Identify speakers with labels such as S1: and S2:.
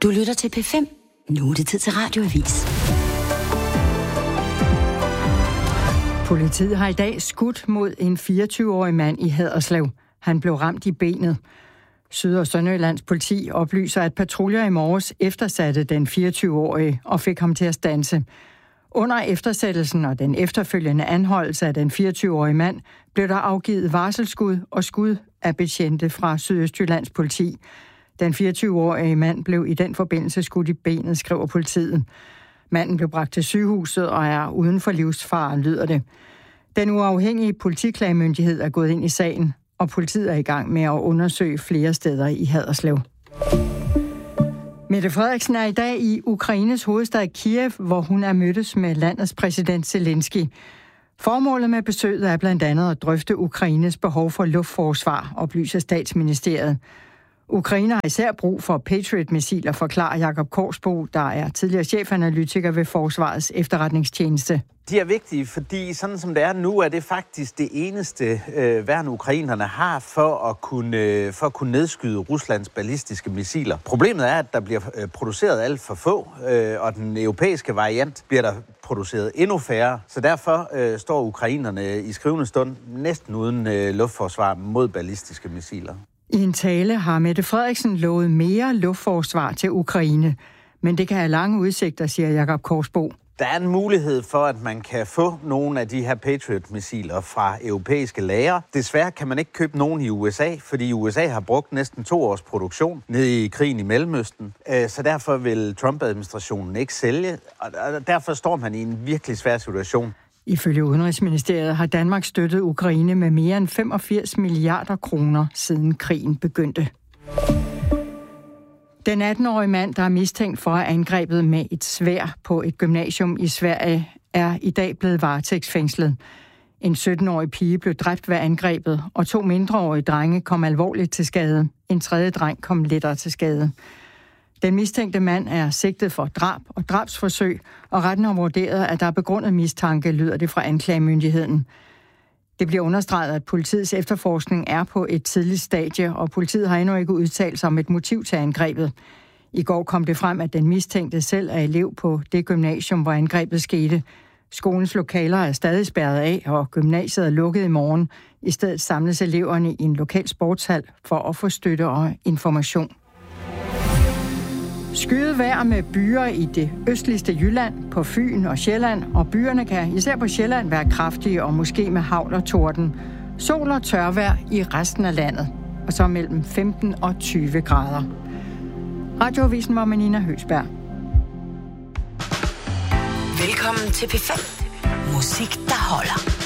S1: Du lytter til P5. Nu er det tid til Radioavis.
S2: Politiet har i dag skudt mod en 24-årig mand i Haderslev. Han blev ramt i benet. Syd- og Sønderjyllands politi oplyser, at patruljer i morges eftersatte den 24-årige og fik ham til at standse. Under eftersættelsen og den efterfølgende anholdelse af den 24-årige mand blev der afgivet varselsskud og skud af betjente fra Sydøstjyllands politi. Den 24-årige mand blev i den forbindelse skudt i benet, skriver politiet. Manden blev bragt til sygehuset og er uden for livsfare, lyder det. Den uafhængige politiklagemyndighed er gået ind i sagen, og politiet er i gang med at undersøge flere steder i Haderslev. Mette Frederiksen er i dag i Ukraines hovedstad Kiev, hvor hun er mødtes med landets præsident Zelensky. Formålet med besøget er blandt andet at drøfte Ukraines behov for luftforsvar, oplyser Statsministeriet. Ukraine har især brug for Patriot-missiler, forklarer Jakob Korsbo, der er tidligere chefanalytiker ved Forsvarets efterretningstjeneste.
S3: De er vigtige, fordi sådan som det er nu, er det faktisk det eneste værn ukrainerne har for at kunne nedskyde Ruslands ballistiske missiler. Problemet er, at der bliver produceret alt for få, og den europæiske variant bliver der produceret endnu færre. Så derfor står ukrainerne i skrivende stund næsten uden luftforsvar mod ballistiske missiler.
S2: I en tale har Mette Frederiksen lovet mere luftforsvar til Ukraine, men det kan have lange udsigter, siger Jakob Korsbo.
S3: Der er en mulighed for, at man kan få nogle af de her Patriot-missiler fra europæiske lagre. Desværre kan man ikke købe nogen i USA, fordi USA har brugt næsten 2 års produktion nede i krigen i Mellemøsten. Så derfor vil Trump-administrationen ikke sælge, og derfor står man i en virkelig svær situation.
S2: Ifølge Udenrigsministeriet har Danmark støttet Ukraine med mere end 85 milliarder kroner, siden krigen begyndte. Den 18-årige mand, der er mistænkt for at angrebet med et sværd på et gymnasium i Sverige, er i dag blevet varetægtsfængslet. En 17-årig pige blev dræbt ved angrebet, og 2 mindreårige drenge kom alvorligt til skade. En 3. dreng kom lettere til skade. Den mistænkte mand er sigtet for drab og drabsforsøg, og retten har vurderet, at der er begrundet mistanke, lyder det fra anklagemyndigheden. Det bliver understreget, at politiets efterforskning er på et tidligt stadie, og politiet har endnu ikke udtalt sig om et motiv til angrebet. I går kom det frem, at den mistænkte selv er elev på det gymnasium, hvor angrebet skete. Skolens lokaler er stadig spærret af, og gymnasiet er lukket i morgen. I stedet samles eleverne i en lokal sportshal for at få støtte og information. Skyet vejr med byer i det østligste Jylland, på Fyn og Sjælland, og byerne kan især på Sjælland være kraftige og måske med hagl og torden. Sol og tørvejr i resten af landet, og så mellem 15 og 20 grader. Radioavisen var med Nina Høsberg.
S1: Velkommen til P5. Musik, der holder.